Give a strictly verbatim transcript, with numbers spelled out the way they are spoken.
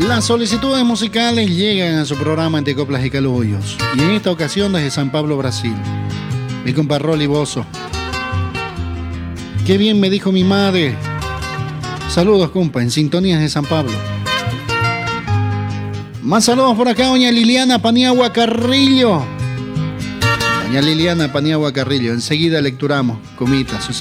Las solicitudes musicales llegan a su programa Entre Coplas y Calullos. Y en esta ocasión desde San Pablo, Brasil. Mi compa Rolly Bozo. Qué bien me dijo mi madre. Saludos, compa, en sintonías de San Pablo. Más saludos por acá, doña Liliana Paniagua Carrillo. Doña Liliana Paniagua Carrillo. Enseguida lecturamos, comita, sus